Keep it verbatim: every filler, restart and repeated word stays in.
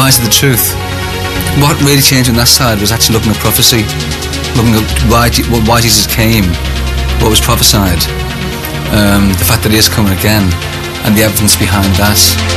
eyes of the truth. What really changed on that side was actually looking at prophecy, looking at why, why Jesus came, what was prophesied, um, the fact that he is coming again, and the evidence behind that.